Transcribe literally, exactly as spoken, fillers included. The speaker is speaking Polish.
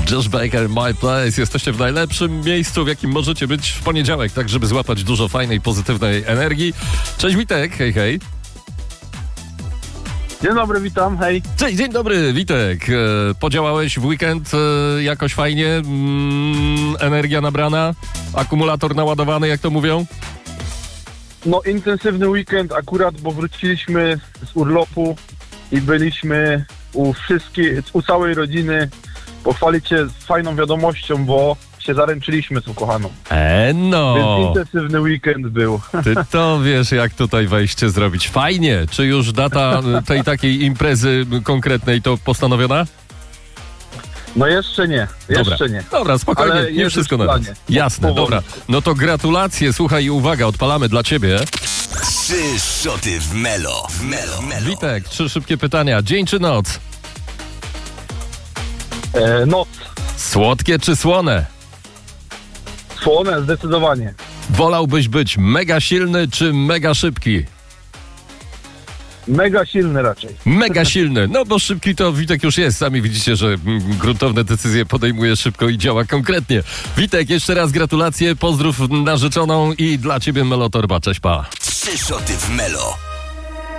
Josh Baker, My Place. Jesteście w najlepszym miejscu, w jakim możecie być w poniedziałek, tak żeby złapać dużo fajnej, pozytywnej energii. Cześć Witek, hej, hej. Dzień dobry, witam, hej. Cześć, dzień dobry, Witek. E, podziałałeś w weekend e, jakoś fajnie? Mm, energia nabrana? Akumulator naładowany, jak to mówią? No, intensywny weekend akurat, bo wróciliśmy z urlopu i byliśmy u wszystkich, u całej rodziny pochwalić się z fajną wiadomością, bo się zaręczyliśmy z ukochaną. E no. Więc intensywny weekend był. Ty to wiesz, jak tutaj wejście zrobić. Fajnie. Czy już data tej takiej imprezy konkretnej to postanowiona? No jeszcze nie, jeszcze Dobra. nie. Dobra, spokojnie, Ale nie jest wszystko już w na raz. planie. Jasne, Powolutku. dobra. No to gratulacje, słuchaj i uwaga, odpalamy dla ciebie. Trzy szoty w Melo. W Melo. Melo. Witek, trzy szybkie pytania. Dzień czy noc? E, noc, Słodkie czy słone? słone zdecydowanie. Wolałbyś być mega silny czy mega szybki? Mega silny raczej. Mega silny, no bo szybki to Witek już jest. Sami widzicie, że mm, gruntowne decyzje podejmuje szybko i działa konkretnie. Witek, jeszcze raz gratulacje, pozdrów narzeczoną i dla ciebie Melo Torba. Cześć, pa. Trzy szoty w Melo.